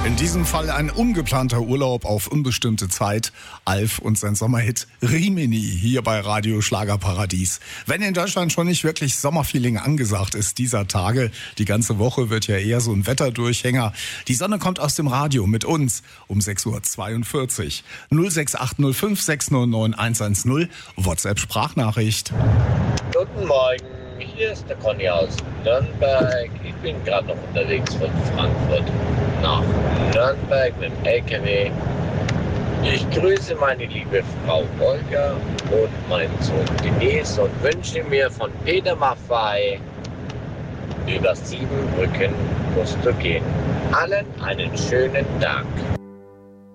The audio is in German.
In diesem Fall ein ungeplanter Urlaub auf unbestimmte Zeit. Alf und sein Sommerhit Rimini hier bei Radio Schlagerparadies. Wenn in Deutschland schon nicht wirklich Sommerfeeling angesagt ist dieser Tage, die ganze Woche wird ja eher so ein Wetterdurchhänger. Die Sonne kommt aus dem Radio mit uns um 6.42 Uhr. 06805 609 110 WhatsApp-Sprachnachricht. Guten Morgen, hier ist der Conny aus Nürnberg. Ich bin gerade noch unterwegs von Frankfurt nach Nürnberg mit dem LKW. Ich grüße meine liebe Frau Olga und meinen Sohn Denise und wünsche mir von Peter Maffay über 7 Brücken musst du gehen. Allen einen schönen Tag.